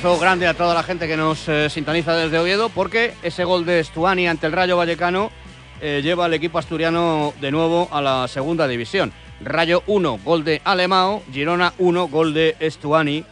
abrazo grande a toda la gente que nos sintoniza desde Oviedo, porque ese gol de Stuani ante el Rayo Vallecano lleva al equipo asturiano de nuevo a la segunda división. Rayo 1, gol de Alemão, Girona 1, gol de Stuani.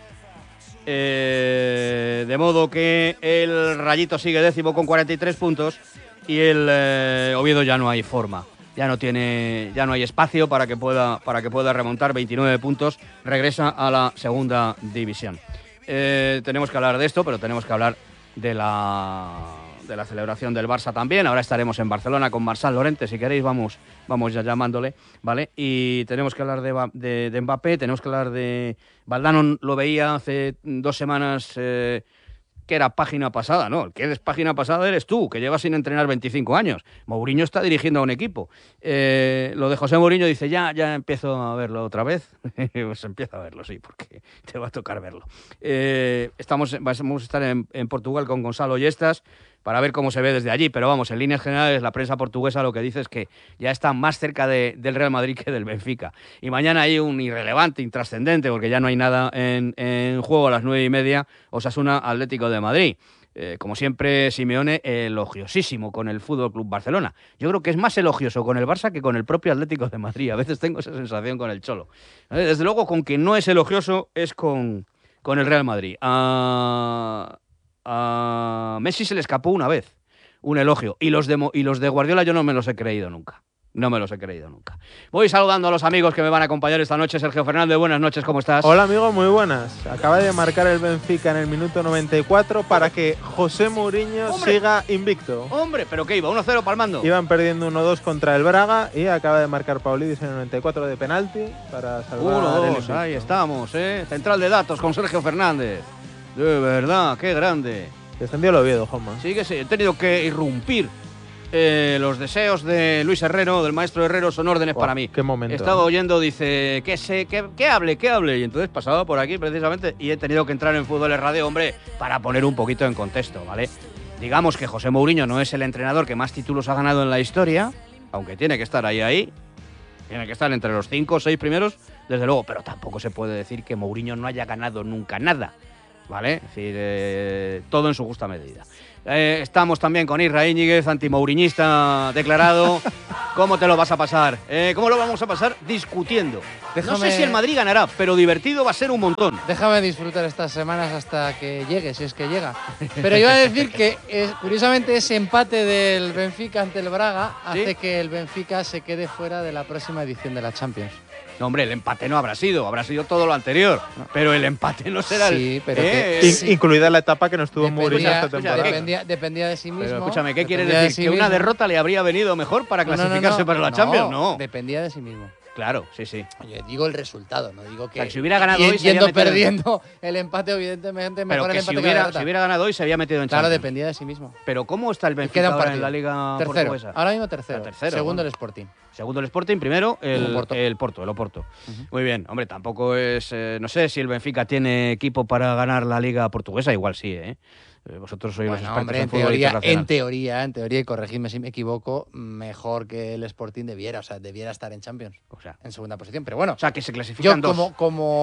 De modo que el Rayito sigue décimo con 43 puntos y el Oviedo ya no hay forma. Ya no hay espacio para que pueda remontar 29 puntos. Regresa a la segunda división. Tenemos que hablar de esto, pero tenemos que hablar de la celebración del Barça también. Ahora estaremos en Barcelona con Marçal Llorente, si queréis vamos ya llamándole, ¿vale? Y tenemos que hablar de Mbappé, tenemos que hablar de... Valdano lo veía hace 2 semanas... que era página pasada, ¿no? El que es página pasada eres tú, que llevas sin entrenar 25 años. Mourinho está dirigiendo a un equipo. Lo de José Mourinho dice, ya empiezo a verlo otra vez. Pues empieza a verlo, sí, porque te va a tocar verlo. Vamos a estar en Portugal con Gonzalo Yestas para ver cómo se ve desde allí, pero vamos, en líneas generales la prensa portuguesa lo que dice es que ya está más cerca del Real Madrid que del Benfica. Y mañana hay un irrelevante, intrascendente, porque ya no hay nada en juego a las 9:30, Osasuna Atlético de Madrid. Como siempre, Simeone elogiosísimo con el Fútbol Club Barcelona. Yo creo que es más elogioso con el Barça que con el propio Atlético de Madrid. A veces tengo esa sensación con el Cholo. Desde luego, con quien no es elogioso es con el Real Madrid. A Messi se le escapó una vez un elogio y los de Guardiola yo no me los he creído nunca. Voy saludando a los amigos que me van a acompañar esta noche. Sergio Fernández, buenas noches, ¿cómo estás? Hola amigo, muy buenas. Acaba de marcar el Benfica en el minuto 94 para que José Mourinho siga invicto. Hombre, ¿pero qué iba? 1-0 palmando. Iban perdiendo 1-2 contra el Braga y acaba de marcar Paulidis en el 94 de penalti para salvar el invicto. Ahí estamos, Central de datos con Sergio Fernández. De verdad, qué grande. Descendió el Oviedo, Juanma. Sí que sí, he tenido que irrumpir. Los deseos de Luis Herrero, del maestro Herrero, son órdenes para mí. Qué momento. Estaba oyendo, dice, que hable. Y entonces pasaba por aquí precisamente y he tenido que entrar en Fútbol Radio, hombre, para poner un poquito en contexto, ¿vale? Digamos que José Mourinho no es el entrenador que más títulos ha ganado en la historia, aunque tiene que estar ahí. Tiene que estar entre los 5 o 6 primeros, desde luego, pero tampoco se puede decir que Mourinho no haya ganado nunca nada, ¿vale? Es decir, todo en su justa medida. Estamos también con Isra Íñiguez, antimourinista declarado. ¿Cómo te lo vas a pasar? ¿Cómo lo vamos a pasar? Discutiendo. No sé si el Madrid ganará, pero divertido va a ser un montón. Déjame disfrutar estas semanas hasta que llegue, si es que llega. Pero iba a decir que, curiosamente, ese empate del Benfica ante el Braga hace que el Benfica se quede fuera de la próxima edición de la Champions. No, hombre, el empate no habrá sido todo lo anterior. Pero el empate no será pero incluida la etapa que no estuvo Mourinho esta temporada. Dependía de sí mismo. Pero escúchame, ¿qué quieres decir? ¿Que una derrota le habría venido mejor para clasificarse para la Champions? No. Dependía de sí mismo. Claro, sí. Oye, digo el resultado, no digo que… si hubiera ganado hoy… Yendo perdiendo el empate, evidentemente, mejor el empate que la derrota. Si hubiera ganado hoy, se había metido en Champions. Claro, dependía de sí mismo. Pero ¿cómo está el Benfica ahora en la Liga Portuguesa? Ahora mismo tercero. Segundo el Sporting. Segundo el Sporting, primero el Oporto. Uh-huh. Muy bien, hombre, tampoco es… no sé si el Benfica tiene equipo para ganar la Liga Portuguesa, igual sí, Vosotros sois los expertos en fútbol internacional. En teoría, y corregidme si me equivoco, mejor que el Sporting debiera estar en Champions, en segunda posición. Pero bueno, que se clasifican dos.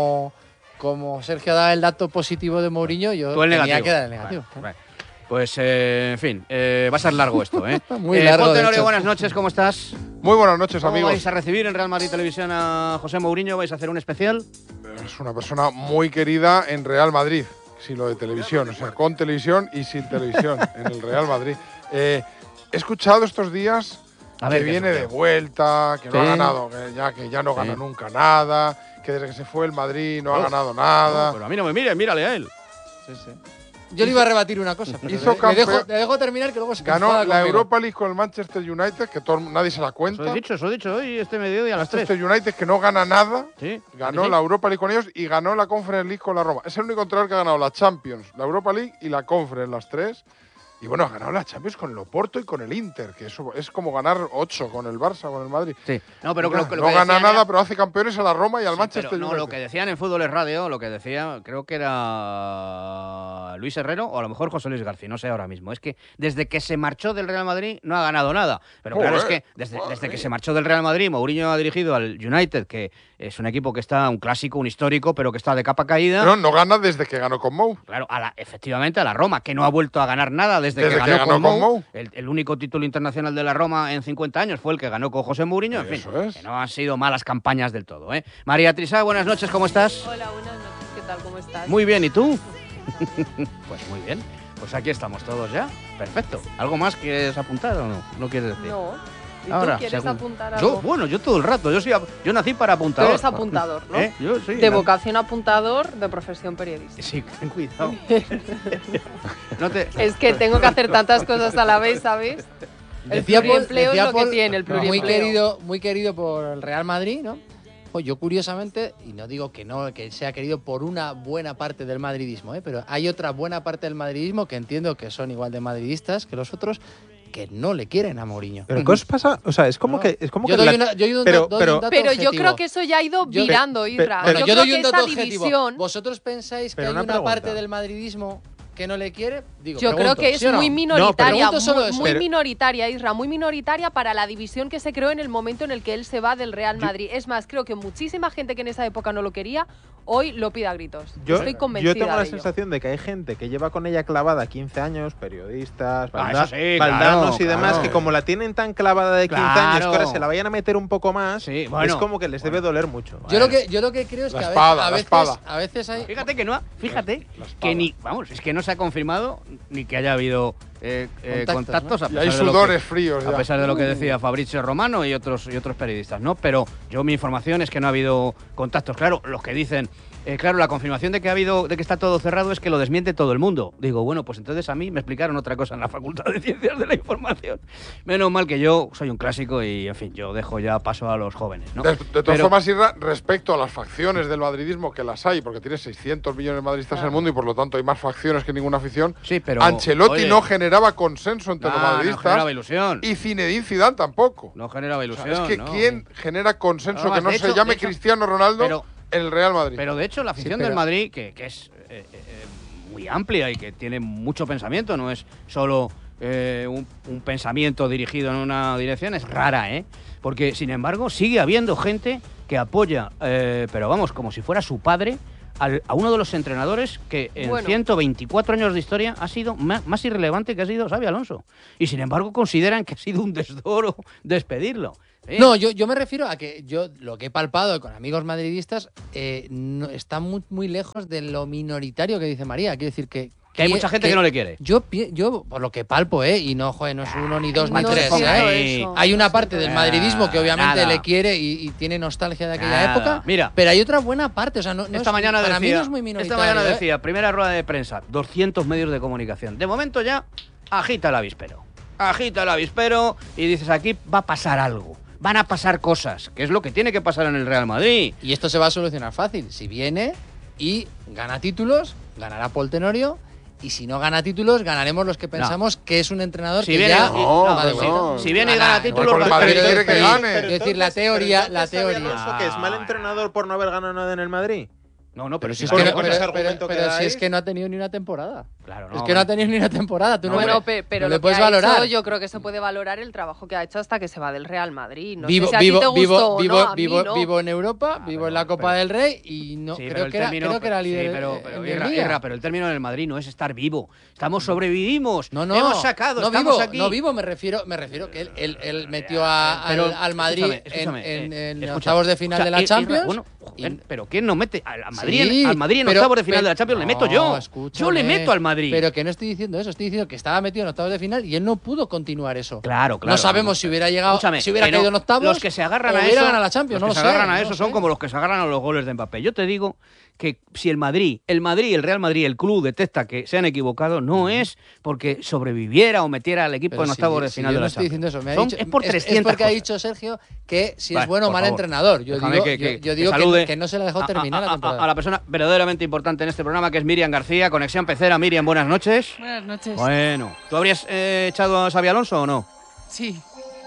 Como Sergio da el dato positivo de Mourinho, yo tenía que dar el negativo. Vale. Pues, en fin, va a ser largo esto, Muy largo. Ponte Norio, buenas noches, ¿cómo estás? Muy buenas noches, ¿Cómo amigos. vais a recibir en Real Madrid Televisión a José Mourinho? ¿Vais a hacer un especial? Es una persona muy querida en Real Madrid, sin lo de televisión, o sea, con televisión y sin televisión en el Real Madrid. He escuchado estos días que viene de vuelta, que no ha ganado, que ya no gana nunca nada, que desde que se fue el Madrid no ha ganado nada. Pero a mí no me mire, mírale a él. Sí. Yo le iba a rebatir una cosa, pero le dejo terminar que luego se ganó la Europa League con el Manchester United, que nadie se la cuenta. Eso he dicho hoy, este mediodía a las 3. Manchester United, que no gana nada, ganó la Europa League con ellos y ganó la Conference League con la Roma. Es el único entrenador que ha ganado la Champions, la Europa League y la Conference, las 3. Y bueno, ha ganado la Champions con el Oporto y con el Inter, que eso es como ganar 8 con el Barça, con el Madrid. Sí. No, pero no gana nada, pero hace campeones a la Roma y al Manchester United. No, lo que decían en Fútbol es Radio, lo que decía, creo que era Luis Herrero o a lo mejor José Luis García, no sé ahora mismo. Es que desde que se marchó del Real Madrid no ha ganado nada. Pero claro, es que desde que se marchó del Real Madrid, Mourinho ha dirigido al United, que es un equipo que está, un clásico, un histórico, pero que está de capa caída. No gana desde que ganó con Mou. Claro, efectivamente a la Roma, que no ha vuelto a ganar nada desde que ganó con Mou. El único título internacional de la Roma en 50 años fue el que ganó con José Mourinho. En fin, que no han sido malas campañas del todo. María Trisá, buenas noches, ¿cómo estás? Hola, buenas noches, ¿qué tal? ¿Cómo estás? Muy bien, ¿y tú? Pues muy bien. Pues aquí estamos todos ya. Perfecto. ¿Algo más quieres apuntar o no? ¿No quieres decir? No. ¿Y ahora, tú quieres apuntar algo? Yo todo el rato. Yo nací para apuntador. Tú eres apuntador, ¿no? Yo sí. De vocación apuntador, de profesión periodista. Sí, ten cuidado. Es que tengo que hacer tantas cosas a la vez, ¿sabes? El pluriempleo es lo que tiene, el pluriempleo. Muy querido por el Real Madrid, ¿no? Pues yo curiosamente, y no digo que no, que sea querido por una buena parte del madridismo, pero hay otra buena parte del madridismo que entiendo que son igual de madridistas que los otros, que no le quieren a Mourinho. ¿Pero qué os pasa? O sea, es como que... Pero yo creo que eso ya ha ido virando, Isra. Yo doy un dato objetivo. División, ¿vosotros pensáis que hay una parte del madridismo que no le quiere? Yo creo que es muy minoritaria, muy minoritaria, Isra, muy minoritaria para la división que se creó en el momento en el que él se va del Real Madrid. Es más, creo que muchísima gente que en esa época no lo quería, hoy lo pide a gritos. Estoy convencida. Yo tengo la de sensación de que hay gente que lleva con ella clavada 15 años, periodistas, baldanos y demás, que como la tienen tan clavada de 15 años, que ahora se la vayan a meter un poco más, es como que les debe doler mucho. Yo lo que creo es que a veces hay... Fíjate que ni... Vamos, es que no se ha confirmado ni que haya habido contactos, ¿no? Y hay sudores fríos a pesar de lo que decía Fabrizio Romano y otros periodistas, ¿no? Pero mi información es que no ha habido contactos. Claro, los que dicen, claro, la confirmación de que está todo cerrado es que lo desmiente todo el mundo. Digo, bueno, pues entonces a mí me explicaron otra cosa en la Facultad de Ciencias de la Información. Menos mal que yo soy un clásico y, en fin, yo dejo ya paso a los jóvenes, ¿no? De todas formas, Irra, respecto a las facciones del madridismo, que las hay, porque tiene 600 millones de madridistas en el mundo y por lo tanto hay más facciones que ninguna afición, pero Ancelotti no generaba consenso entre los madridistas. No generaba ilusión. Y Zinedine Zidane tampoco. No generaba ilusión. O sea, es que ¿quién genera consenso que no se llame Cristiano Ronaldo en el Real Madrid? Pero de hecho la afición del Madrid, que es muy amplia y que tiene mucho pensamiento, no es solo un pensamiento dirigido en una dirección, es rara, porque sin embargo sigue habiendo gente que apoya, pero vamos, como si fuera su padre, a uno de los entrenadores que en 124 años de historia ha sido más irrelevante que ha sido Xabi Alonso. Y sin embargo consideran que ha sido un desdoro despedirlo. No, yo me refiero a que yo lo que he palpado con amigos madridistas no, está muy lejos de lo minoritario que dice María. Quiero decir que hay mucha gente que no le quiere. Yo por lo que palpo, y no es uno, ni dos, ni tres. Eso. Hay una parte del madridismo que obviamente le quiere y tiene nostalgia de aquella época. Mira, pero hay otra buena parte. O sea, para mí no es muy minoritario. Esta mañana decía, primera rueda de prensa, 200 medios de comunicación. De momento ya agita el avispero. Y dices, aquí va a pasar algo. Van a pasar cosas, que es lo que tiene que pasar en el Real Madrid. Y esto se va a solucionar fácil. Si viene y gana títulos, ganará Paul Tenorio. Y si no gana títulos, ganaremos los que pensamos que es un entrenador si que viene, ya va de vuelta. Si viene y gana títulos, el Madrid quiere que gane. Es decir, la teoría. ¿Eso qué es? ¿Mal entrenador por no haber ganado nada en el Madrid? No, pero si es que no ha tenido ni una temporada. Claro, es que no ha tenido ni una temporada. Tú pero no le puedes valorar. Yo creo que se puede valorar el trabajo que ha hecho hasta que se va del Real Madrid. No vivo, sé si a ti te gustó o no, vivo en Europa, vivo en la Copa del Rey y no creo que era líder. Pero el término del Madrid no es estar vivo. Sobrevivimos. No. Hemos sacado. Estamos aquí. No vivo, me refiero que él metió al Madrid en octavos de final de la Champions. Pero ¿quién no mete al Madrid en octavos de final de la Champions? Le meto yo. Yo le meto al Madrid. Pero que no estoy diciendo eso, estoy diciendo que estaba metido en octavos de final y él no pudo continuar eso. Claro. No sabemos si hubiera llegado, si hubiera caído en octavos. Los que se agarran a eso, ganado la Champions, los que se agarran a eso son como los que se agarran a los goles de Mbappé. Yo te digo que si el Madrid, el Real Madrid, el club detecta que se han equivocado, no es porque sobreviviera o metiera al equipo en octavos de final de la Champions. Yo no estoy diciendo eso. Es por 300 es porque cosas. ha dicho Sergio que si es bueno o mal entrenador. Yo digo que no se la dejó terminar la temporada. A la persona verdaderamente importante en este programa, que es Miriam García, Conexión Pecera. Miriam, buenas noches. Buenas noches. Bueno, ¿tú habrías echado a Xabi Alonso o no? Sí.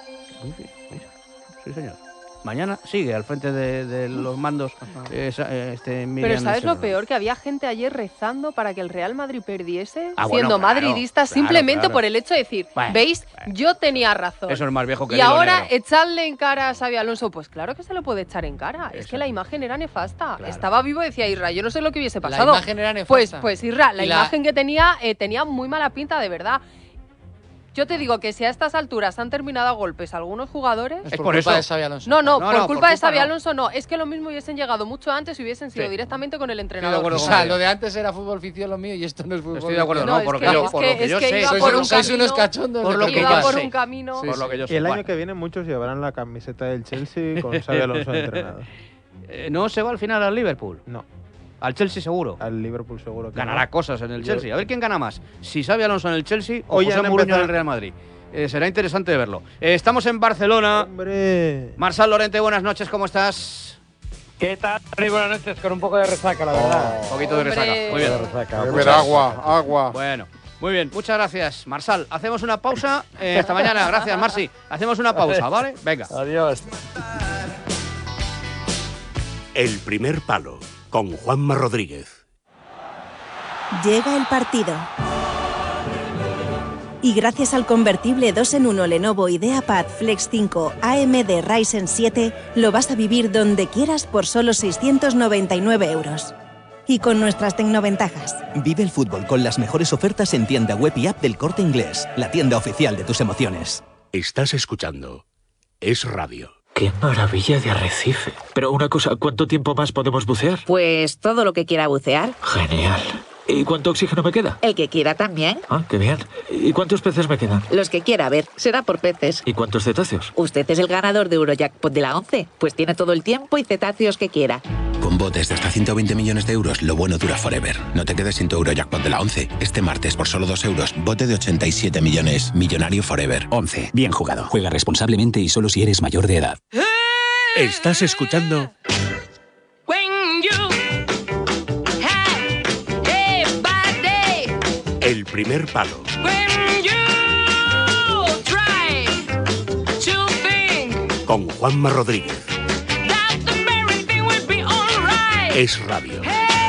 Sí, señor. Mañana sigue al frente de los mandos. Miriam. Pero ¿sabes lo peor? Que había gente ayer rezando para que el Real Madrid perdiese, bueno, siendo madridista, simplemente claro. por el hecho de decir, ¿veis? Yo tenía razón. Eso es más viejo que y el hilo ahora negro. echarle en cara a Xabi Alonso, pues claro que se lo puede echar en cara. Es que la imagen era nefasta. Claro. Estaba vivo, decía Isra, yo no sé lo que hubiese pasado. La imagen era nefasta. Pues Isra, la imagen que tenía muy mala pinta, de verdad. Yo te digo que si a estas alturas han terminado a golpes algunos jugadores... Es por culpa de Xabi Alonso. No, por culpa de Xabi Alonso no. Es que lo mismo hubiesen llegado mucho antes si hubiesen sido directamente con el entrenador. O sea, lo de antes era fútbol ficción lo mío y esto no es fútbol. Estoy de acuerdo, no, porque yo sé. Sois unos cachondos. Por lo que iba yo por sé. un camino. Por lo que yo sé. Y el año que viene muchos llevarán la camiseta del Chelsea con Xabi Alonso de entrenador. ¿No se va al final al Liverpool? No. Al Chelsea seguro. Al Liverpool seguro que Ganará no. cosas en el Chelsea. A ver quién gana más. Si Xabi Alonso en el Chelsea o Hoy José han Mourinho en empezado- el Real Madrid. Será interesante verlo. Estamos en Barcelona. ¡Hombre! Marsal Lorente, buenas noches, ¿cómo estás? ¿Qué tal? Buenas noches, con un poco de resaca, la verdad. Un poquito de resaca. Muy Un bien. poco de resaca. Beber agua. Bueno, muy bien. Muchas gracias, Marsal. Hacemos una pausa. Hasta mañana. Gracias, Marci. Hacemos una pausa, ¿vale? Venga. Adiós. El primer palo, con Juanma Rodríguez. Llega el partido. Y gracias al convertible 2-en-1 Lenovo IdeaPad Flex 5 AMD Ryzen 7, lo vas a vivir donde quieras por solo 699 euros. Y con nuestras tecnoventajas. Vive el fútbol con las mejores ofertas en tienda web y app del Corte Inglés, la tienda oficial de tus emociones. Estás escuchando Es Radio. ¡Qué maravilla de arrecife! Pero una cosa, ¿cuánto tiempo más podemos bucear? Pues todo lo que quiera bucear. Genial. ¿Y cuánto oxígeno me queda? El que quiera también. Ah, qué bien. ¿Y cuántos peces me quedan? Los que quiera, a ver, será por peces. ¿Y cuántos cetáceos? Usted es el ganador de Eurojackpot de la 11, pues tiene todo el tiempo y cetáceos que quiera. Con botes de hasta 120 millones de euros, lo bueno dura forever. No te quedes sin tu Eurojackpot de la 11. Este martes, por solo 2 euros, bote de 87 millones. Millonario forever. 11. Bien jugado. Juega responsablemente y solo si eres mayor de edad. Estás escuchando El primer palo. Con Juanma Rodríguez. Es Radio.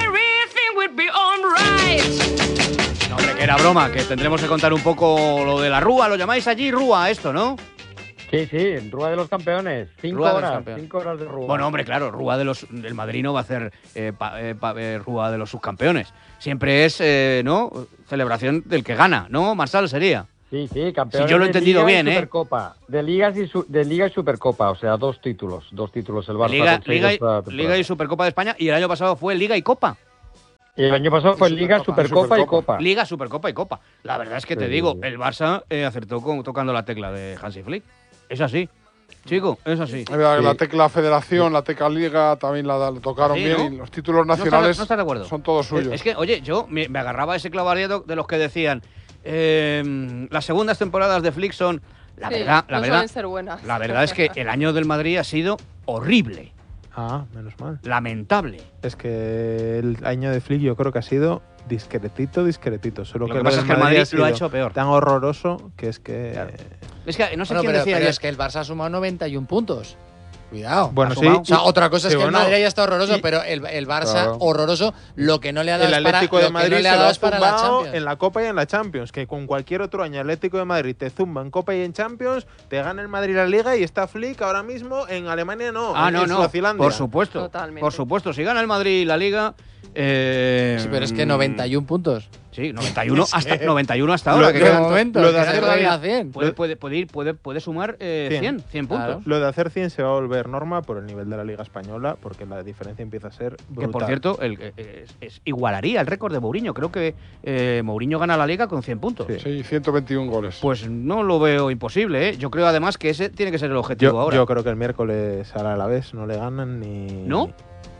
No, hombre, que era broma, que tendremos que contar un poco lo de la Rúa. ¿Lo llamáis allí Rúa esto, no? Sí, Rúa de los Campeones. 5 Rúa de los horas, Campeones. 5 horas de Rúa. Bueno, hombre, claro, Rúa del Madrid no va a hacer Rúa de los subcampeones. Siempre es, ¿no? Celebración del que gana, ¿no? Marsal sería. Sí, campeones. Si yo lo he entendido de Liga bien, y Supercopa. De Liga y Supercopa, o sea, dos títulos el Barça. Liga y Supercopa de España, y el año pasado fue Liga y Copa. Y el año pasado fue Liga, Supercopa y Copa. Liga, Supercopa y Copa. La verdad es que te digo, el Barça acertó tocando la tecla de Hansi Flick. Es así, chico, es así. La tecla Federación, la tecla Liga también la tocaron Sí, bien, ¿no? y los títulos nacionales no estás de acuerdo. son todos suyos. Es que, oye, yo me agarraba a ese clavario de los que decían las segundas temporadas de Flick son, la verdad, suelen ser buenas. la verdad es que el año del Madrid ha sido horrible. Ah, menos mal. Lamentable. Es que el año de Flick yo creo que ha sido discretito. Solo Lo que pasa es que el Madrid lo ha hecho peor. Tan horroroso que es que... Claro. Es que no sé Bueno, quién pero decía es que el Barça ha sumado 91 puntos. Cuidado. Bueno, Ha sí. sumado. O sea, otra cosa es Sí, que el bueno. Madrid haya estado horroroso, Y- pero el Barça Claro. horroroso, lo que no le ha dado El es para, Atlético de lo que Madrid no le se ha lo dado ha es para la zumbado Champions. en la Copa y en la Champions. Que con cualquier otro año Atlético de Madrid te zumba en Copa y en Champions, te gana el Madrid la Liga y está Flick ahora mismo en Alemania en Suazilandia. Por supuesto. Totalmente. Por supuesto, si gana el Madrid la Liga. Sí, pero es que 91 puntos. Sí, 91 Es que- hasta 91 hasta ahora. Lo que de quedan- momento, lo de queda hacer todavía 100. puede sumar 100 puntos. Claro. Lo de hacer 100 se va a volver norma por el nivel de la Liga Española, porque la diferencia empieza a ser brutal. Que por cierto, igualaría el récord de Mourinho. Creo que Mourinho gana la Liga con 100 puntos. Sí, 121 goles. Pues no lo veo imposible, ¿eh? Yo creo además que ese tiene que ser el objetivo ahora. Yo creo que el miércoles al Alavés no le ganan ni... ¿No?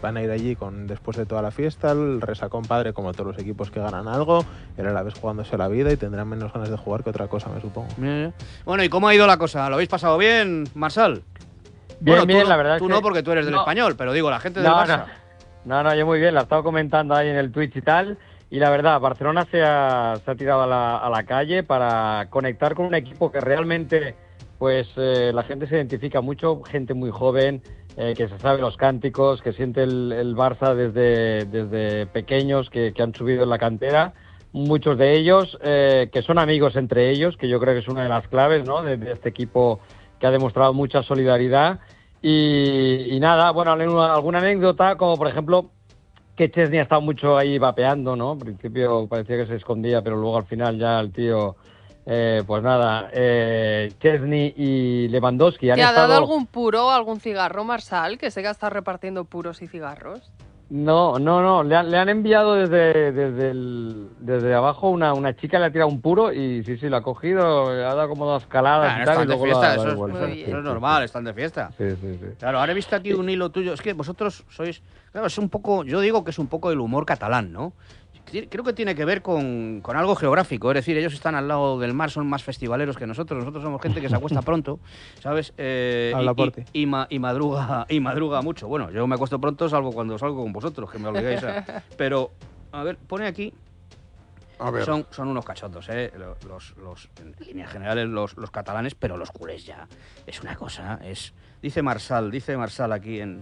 van a ir allí después de toda la fiesta, el resacón padre como todos los equipos que ganan algo, el Alavés jugándose la vida y tendrán menos ganas de jugar que otra cosa, me supongo. Bueno, ¿y cómo ha ido la cosa? ¿Lo habéis pasado bien, Marsal? Bien, bueno, bien, la verdad. Tú no, porque tú eres del Español, pero digo, la gente del Barça. No, yo muy bien, la he estado comentando ahí en el Twitch y tal. Y la verdad, Barcelona se ha tirado a la calle para conectar con un equipo que realmente, pues la gente se identifica mucho, gente muy joven, que se sabe los cánticos, que siente el Barça desde pequeños, que han subido en la cantera. Muchos de ellos que son amigos entre ellos, que yo creo que es una de las claves, ¿no?, de este equipo que ha demostrado mucha solidaridad. Y nada, bueno, alguna anécdota, como por ejemplo que Chesney ha estado mucho ahí vapeando, ¿no? Al principio parecía que se escondía, pero luego al final ya el tío, pues nada, Chesney y Lewandowski han ¿Te ha estado... dado algún puro, algún cigarro, Marsal? Que sé que está repartiendo puros y cigarros. No, le han enviado desde abajo una chica, le ha tirado un puro y sí, lo ha cogido, le ha dado como 2 caladas y tal. Están de fiesta, eso es normal, están de fiesta. Sí. Claro, ahora he visto aquí un hilo tuyo, es que vosotros sois, claro, es un poco, yo digo que es un poco el humor catalán, ¿no? Creo que tiene que ver con algo geográfico, es decir, ellos están al lado del mar, son más festivaleros que nosotros somos gente que se acuesta pronto, ¿sabes? Y madruga mucho. Bueno, yo me acuesto pronto, salvo cuando salgo con vosotros, que me obligáis a... Pero, a ver, pone aquí... A ver. Son unos cachondos, en líneas generales los catalanes, pero los culés ya. Es una cosa, Dice Marsal aquí en...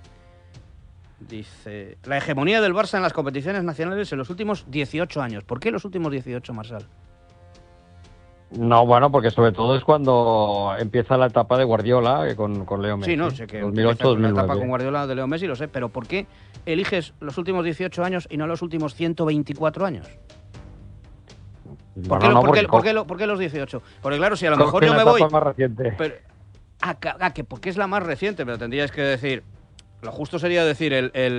Dice, la hegemonía del Barça en las competiciones nacionales en los últimos 18 años. ¿Por qué los últimos 18, Marsal? No, bueno, porque sobre todo es cuando empieza la etapa de Guardiola con Leo Messi. Sí, no, sé que 2008-2009. La etapa con Guardiola de Leo Messi, lo sé, pero ¿por qué eliges los últimos 18 años y no los últimos 124 años? ¿Por qué los 18? Porque claro, si a lo mejor yo me voy... Más reciente. Pero, que porque es la más reciente, pero tendríais que decir... Lo justo sería decir,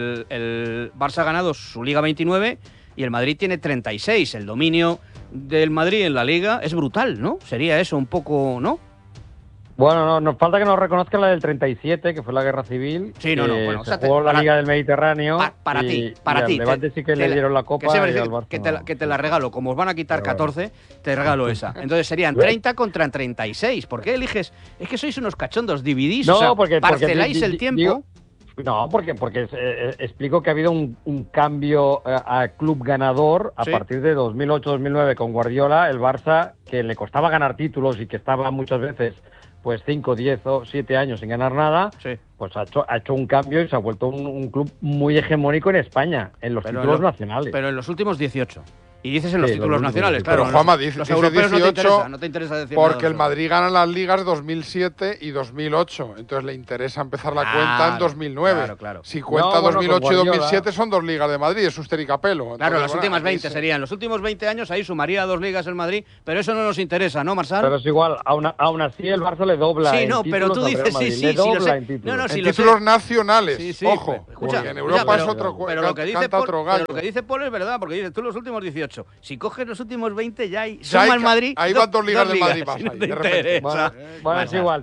el Barça ha ganado su Liga 29 y el Madrid tiene 36. El dominio del Madrid en la Liga es brutal, ¿no? Sería eso un poco, ¿no? Bueno, no, nos falta que nos reconozcan la del 37, que fue la Guerra Civil. Sí, no, bueno. Se jugó la Liga del Mediterráneo. Para ti. Al Levante sí que le dieron la Copa y al Barça que te la regalo. Como os van a quitar 14, te regalo esa. Entonces serían 30 contra 36. ¿Por qué eliges? Es que sois unos cachondos, dividís, parceláis el tiempo. No, porque explico que ha habido un cambio a club ganador a partir de 2008-2009 con Guardiola. El Barça, que le costaba ganar títulos y que estaba muchas veces pues 5, 10 o 7 años sin ganar nada, pues ha hecho un cambio y se ha vuelto un club muy hegemónico en España, en los títulos nacionales. Pero en los últimos 18. Y dices en los títulos nacionales, claro. Pero Juanma dice 18 no te interesa decir porque el Madrid gana las ligas 2007 y 2008. Entonces le interesa empezar la cuenta en 2009. Claro. Si cuenta 2008 y 2007 son 2 ligas de Madrid, es Uster y Capello. Entonces, claro, las últimas 20 serían. Los últimos 20 años ahí sumaría 2 ligas el Madrid, pero eso no nos interesa, ¿no, Marsal? Pero es igual, aún así el Barça le dobla. Sí, no, pero tú dices le dobla en títulos. En títulos nacionales, ojo. Escucha, porque en Europa es otro pero lo que dice gallo. Lo que dice Paul es verdad, porque dices tú los últimos 18. Si coges los últimos 20 ya hay suma el Madrid. Ahí van 2 ligas del Madrid más. Si no te interesa. Bueno, es igual,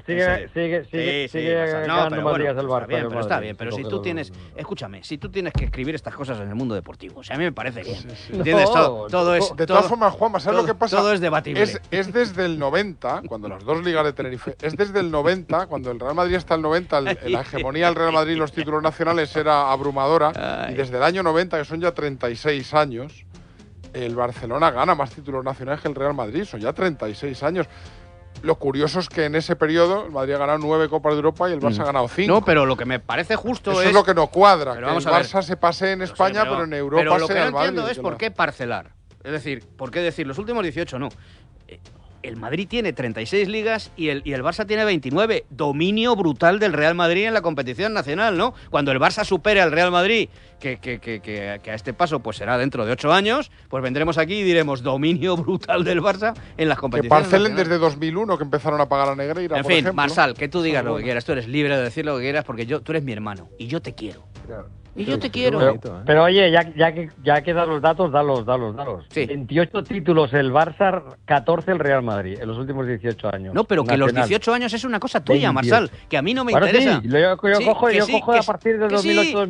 sigue ganando más ligas del Barça. Pero está bien, pero si tú tienes, escúchame, si tú tienes que escribir estas cosas en el mundo deportivo, o sea, a mí me parece bien. ¿Entiendes? Todo es de todas formas, Juanma, ¿sabes lo que pasa? Todo es debatible. Es desde el 90, cuando las 2 ligas de Tenerife, es desde el 90, cuando el Real Madrid está el 90, la hegemonía del Real Madrid en los títulos nacionales era abrumadora, y desde el año 90, que son ya 36 años, el Barcelona gana más títulos nacionales que el Real Madrid, son ya 36 años. Lo curioso es que en ese periodo el Madrid ha ganado 9 Copas de Europa y el Barça ha ganado 5. No, pero lo que me parece justo Eso es lo que no cuadra, que el Barça se pase en España, pero en Europa pero lo que no el Madrid. entiendo es por qué parcelar. Es decir, ¿por qué decir los últimos 18 no? El Madrid tiene 36 ligas y el Barça tiene 29. Dominio brutal del Real Madrid en la competición nacional, ¿no? Cuando el Barça supere al Real Madrid, que a este paso pues será dentro de 8 años, pues vendremos aquí y diremos dominio brutal del Barça en las competiciones que parcelen nacionales. desde 2001, que empezaron a pagar a Negreira, en fin, Marsal, que tú digas lo que quieras, tú eres libre de decir lo que quieras porque tú eres mi hermano y yo te quiero. Claro. Y yo te quiero. Pero oye, ya que das los datos, dalos. Sí. 28 títulos el Barça, 14 el Real Madrid en los últimos 18 años. No, pero que los 18 años es una cosa tuya, Marsal, que a mí no me interesa. Sí, yo cojo a partir del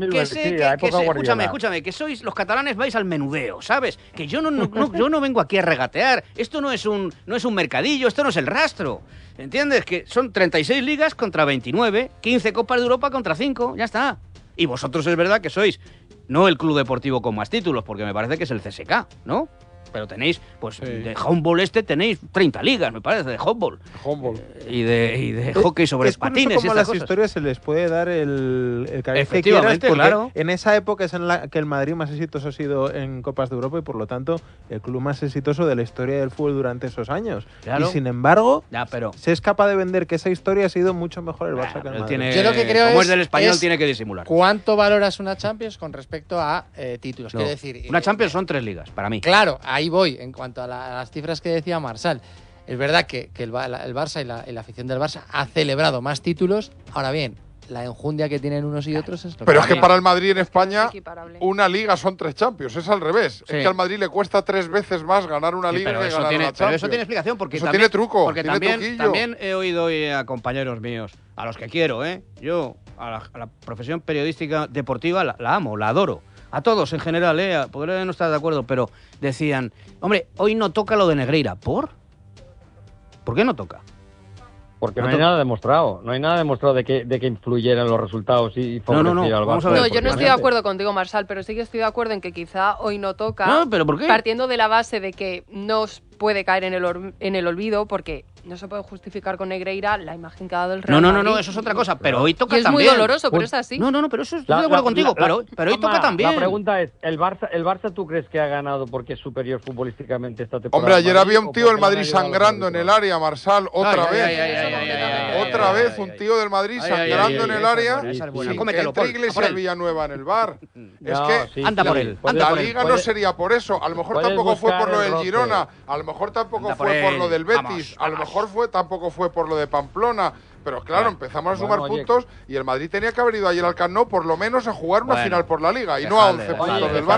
2008-2009. Escúchame, que sois los catalanes vais al menudeo, ¿sabes? Que yo no vengo aquí a regatear. Esto no es un mercadillo, esto no es el rastro. ¿Entiendes? Que son 36 ligas contra 29, 15 Copas de Europa contra 5, ya está. Y vosotros es verdad que sois no el club deportivo con más títulos, porque me parece que es el CSKA, ¿no? Pero tenéis, pues, de handball tenéis 30 ligas, me parece, de handball. Y de hockey sobre patines. Como a las historias se les puede dar el cariz que quieras, porque claro. En esa época es en la que el Madrid más exitoso ha sido en Copas de Europa y, por lo tanto, el club más exitoso de la historia del fútbol durante esos años. Claro. Y, sin embargo, pero se es capaz de vender que esa historia ha sido mucho mejor el Barça que el Madrid. Yo lo que creo como es del español, tiene que disimular. ¿Cuánto valoras una Champions con respecto a títulos? No. Quiero decir, una Champions son 3 ligas, para mí. Claro, ahí voy. En cuanto a las cifras que decía Marsal, es verdad que el Barça y la afición del Barça ha celebrado más títulos. Ahora bien, la enjundia que tienen unos y otros es lo Pero es que para el Madrid en España una liga son 3 Champions, es al revés. Sí. Es que al Madrid le cuesta 3 veces más ganar una liga que ganar una Champions. Pero eso tiene explicación, porque eso tiene truco, porque tiene también he oído hoy a compañeros míos, a los que quiero, yo a la profesión periodística deportiva la amo, la adoro. A todos en general, podré no estar de acuerdo, pero decían, hombre, hoy no toca lo de Negreira. ¿Por qué no toca? Porque no hay nada demostrado. No hay nada demostrado de que influyeran los resultados y favoreciera al Barça. No, yo no estoy de acuerdo contigo, Marsal, pero sí que estoy de acuerdo en que quizá hoy no toca. No, ¿pero por qué? Partiendo de la base de que no puede caer en el olvido, porque no se puede justificar con Negreira la imagen que ha dado el Real Madrid. No, eso es otra cosa, pero hoy toca y es también. Es muy doloroso, pero es así. No, pero eso estoy de acuerdo contigo, pero hoy toca también. La pregunta es, ¿el Barça tú crees que ha ganado porque es superior futbolísticamente esta temporada? Hombre, ayer había un tío del Madrid sangrando en el área, Marsal, otra vez. Otra vez un tío del Madrid sangrando en el área. Entre Iglesias Villanueva en el bar. Es que anda por él. La liga no sería por eso. A lo mejor tampoco fue por lo del Girona. A lo mejor tampoco fue por lo del Betis. A lo mejor tampoco fue por lo de Pamplona. Pero claro, empezamos a sumar puntos y el Madrid tenía que haber ido ayer al Camp Nou por lo menos a jugar una final por la Liga y no a 11 puntos del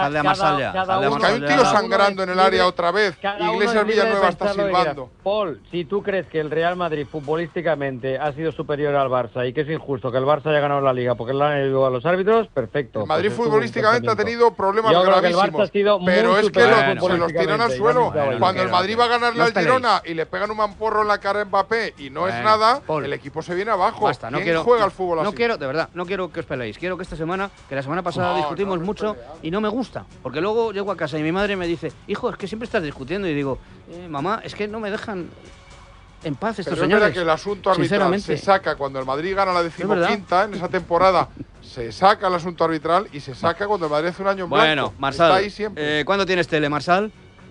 Barça. Que hay un tío sangrando en el área otra vez. Iglesias Villanueva está silbando. Paul, si tú crees que el Real Madrid futbolísticamente ha sido superior al Barça y que es injusto que el Barça haya ganado la Liga porque le han ayudado a los árbitros, perfecto. El Madrid futbolísticamente ha tenido problemas gravísimos. Pero es que se los tiran al suelo. Cuando el Madrid va a ganarle al Girona y le pegan un mamporro en la cara a Mbappé y no es nada, el equipo se viene abajo. Basta, ¿Quién juega al fútbol así? De verdad, no quiero que os peleéis. Quiero que esta semana, que la semana pasada discutimos mucho y no me gusta. Porque luego llego a casa y mi madre me dice, hijo, es que siempre estás discutiendo. Y digo, mamá, es que no me dejan en paz estos señores. Es verdad que el asunto arbitral se saca cuando el Madrid gana la 15ª en esa temporada. Se saca el asunto arbitral y se saca cuando el Madrid hace un año en blanco. Bueno, Marsal, ¿cuándo tienes tele, Marsal?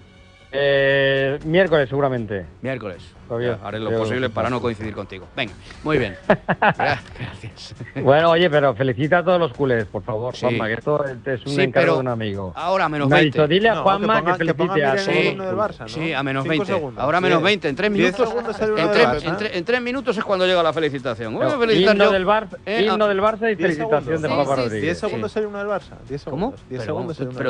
Miércoles, seguramente. Miércoles. Haré lo posible para no coincidir contigo. Venga, muy bien. Gracias. Bueno, oye, pero felicita a todos los culés, por favor, Juanma, que esto es un encargo de un amigo. Ahora menos 20. Dile a Juanma que felicite a todos. Sí, a menos 20. Ahora menos 20. En 3 minutos. En 3 minutos es cuando llega la felicitación. Himno del Barça y felicitación de Juanma Rodríguez. 10 segundos el uno del Barça. 10 segundos. ¿Cómo? 10 segundos el uno del Barça.